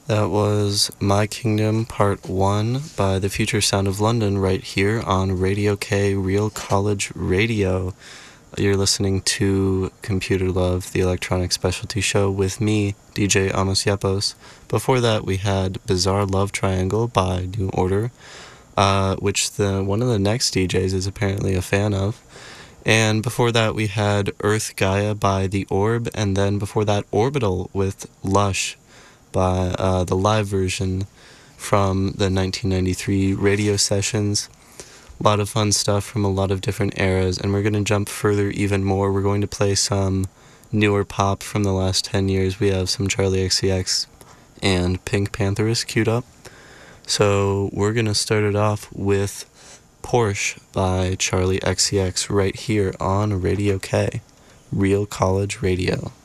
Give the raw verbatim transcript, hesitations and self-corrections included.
That was My Kingdom Part one by The Future Sound of London right here on Radio K Real College Radio. You're listening to Computer Love, the electronic specialty show with me, D J Amos Yepos. Before that, we had Bizarre Love Triangle by New Order, uh, which the one of the next D Js is apparently a fan of. And before that, we had Earth Gaia by The Orb, and then before that, Orbital with Lush by uh, the live version from the nineteen ninety-three radio sessions. A lot of fun stuff from a lot of different eras, and we're going to jump further even more. We're going to play some newer pop from the last ten years. We have some Charlie X C X and Pink Pantheress queued up. So we're going to start it off with Porsche by Charlie X C X right here on Radio K, Real College Radio.